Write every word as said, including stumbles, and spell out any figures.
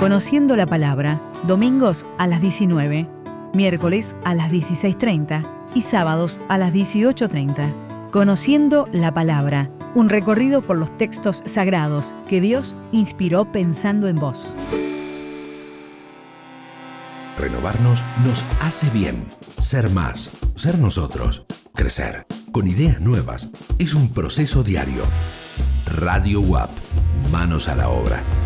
Conociendo la Palabra, domingos a las diecinueve, miércoles a las dieciséis treinta y sábados a las dieciocho treinta. Conociendo la Palabra, un recorrido por los textos sagrados que Dios inspiró pensando en vos. Renovarnos nos hace bien. Ser más, ser nosotros, crecer, con ideas nuevas, es un proceso diario. Radio U A P, manos a la obra.